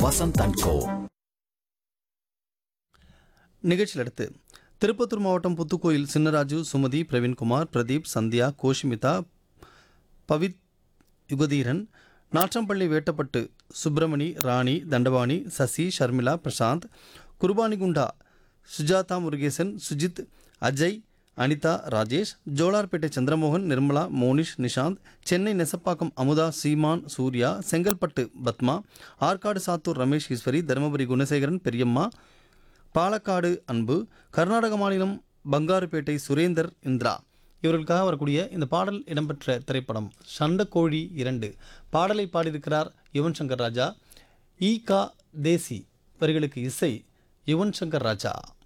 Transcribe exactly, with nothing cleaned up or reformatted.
Vasanth and கோ. நிகழ்ச்சியில் அடுத்து திருப்பத்தூர் மாவட்டம் புத்துக்கோயில் சின்னராஜு, சுமதி, பிரவீன்குமார், பிரதீப், சந்தியா, கோஷிமிதா, பவித், யுகதீரன், நாற்றம்பள்ளி, வேட்டப்பட்டு, சுப்பிரமணி, ராணி, தண்டபாணி, சசி, ஷர்மிளா, பிரசாந்த், குர்பானிகுண்டா, சுஜாதா முருகேசன், சுஜித், அஜய், அனிதா, ராஜேஷ், ஜோலார்பேட்டை சந்திரமோகன், நிர்மலா, மோனிஷ், நிஷாந்த், சென்னை நெசப்பாக்கம் அமுதா, சீமான், சூர்யா, செங்கல்பட்டு பத்மா, ஆற்காடு சாத்தூர் ரமேஷ் ஈஸ்வரி, தருமபுரி குணசேகரன், பெரியம்மா, பாலக்காடு அன்பு, கர்நாடக மாநிலம் பங்காருப்பேட்டை சுரேந்தர் இந்திரா இவர்களுக்காக வரக்கூடிய இந்த பாடல் இடம்பெற்ற திரைப்படம் சண்டக்கோழி இரண்டு. பாடலை பாடியிருக்கிறார் யுவன் சங்கர் ராஜா. ஈ கா தேசி வரிகளுக்கு இசை யுவன் சங்கர் ராஜா.